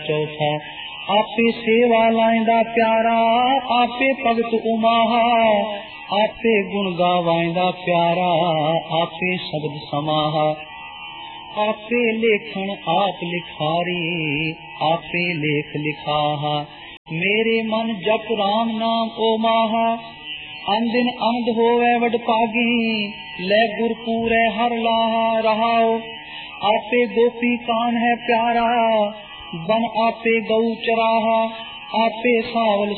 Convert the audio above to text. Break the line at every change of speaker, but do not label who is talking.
चौथा आपे सेवा लाइंदा प्यारा आपे भगत उमाहा आपे गुण गावाइंदा प्यारा आपे शब्द समाहा आपे लेखन आप लिखारी आपे लेख लिखाहा मेरे मन जप राम नाम ओ माहा अंदिन अंध होवे वडभागी लै गुरपुरै हर लाहा रहाओ आपे गोपी कान है प्यारा बन आपे गौ चराहा आपे सावल